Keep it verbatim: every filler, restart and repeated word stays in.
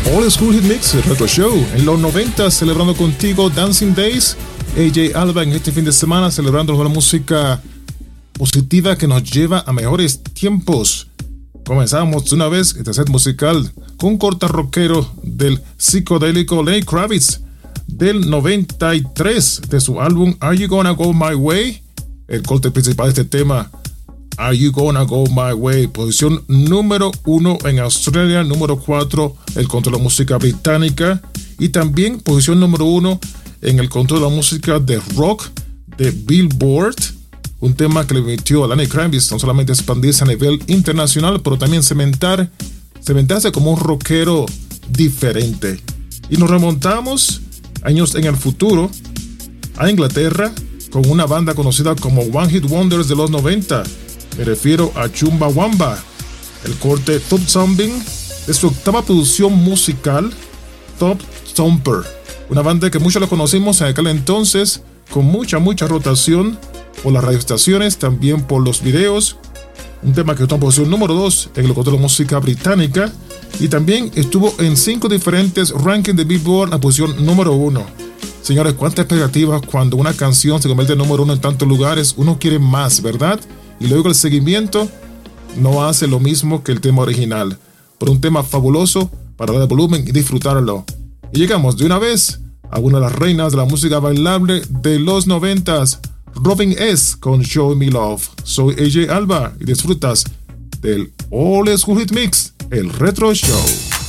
All School Hit Mix, el Retro Show. En los noventa, celebrando contigo Dancing Days. A J Alba en este fin de semana, celebrando la música positiva que nos lleva a mejores tiempos. Comenzamos de una vez este set musical con un corta rockero del psicodélico Lenny Kravitz del noventa y tres, de su álbum Are You Gonna Go My Way. El corte principal de este tema, Are You Gonna Go My Way, posición número uno en Australia, número cuatro el control de la música británica, y también posición número uno en el control de la música de rock de Billboard. Un tema que le permitió a Lenny Kravitz no solamente expandirse a nivel internacional, pero también cementar, cementarse como un rockero diferente. Y nos remontamos años en el futuro a Inglaterra con una banda conocida como One Hit Wonders de los noventa. Me refiero a Chumbawamba, el corte Top Thumping de su octava producción musical, Top Thumper. Una banda que muchos la conocimos en aquel entonces, con mucha, mucha rotación por las radioestaciones, también por los videos. Un tema que estuvo en posición número dos en el control de música británica, y también estuvo en cinco diferentes rankings de Billboard en posición número uno. Señores, cuántas expectativas cuando una canción se convierte en número uno en tantos lugares. Uno quiere más, ¿verdad? Y luego el seguimiento no hace lo mismo que el tema original, pero un tema fabuloso para darle volumen y disfrutarlo. Y llegamos de una vez a una de las reinas de la música bailable de los noventas, Robin S. con Show Me Love. Soy A J Alba y disfrutas del All School Hit Mix, el Retro Show.